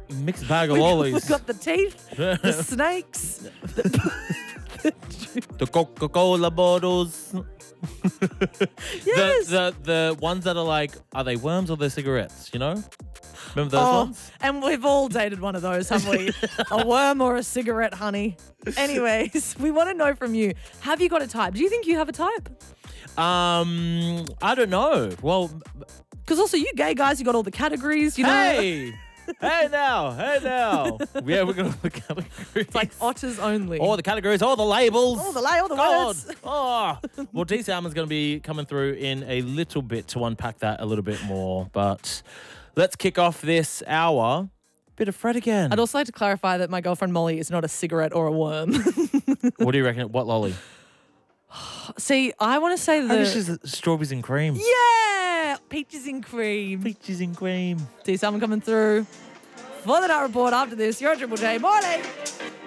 mixed bag of We've lollies. got the teeth, the snakes. The Coca-Cola bottles. Yes. The ones that are like, are they worms or they're cigarettes? You know? Remember those ones? And we've all dated one of those, haven't we? A worm or a cigarette, honey. Anyways, we want to know from you, have you got a type? Do you think you have a type? I don't know. Well, Because also you gay guys, you got all the categories, you know? hey! Hey now! Yeah, we're going to the categories. It's like otters only. All the categories, all the labels. all the God. words. Oh. Well, D Salmon's going to be coming through in a little bit to unpack that a little bit more. But let's kick off this hour. Bit of Fred again. I'd also like to clarify that my girlfriend Molly is not a cigarette or a worm. What do you reckon? What lolly? See, I want to say I think it's just strawberries and cream. yeah, peaches and cream. Peaches and cream. See someone coming through for the Night Report after this. You're a Triple J morning.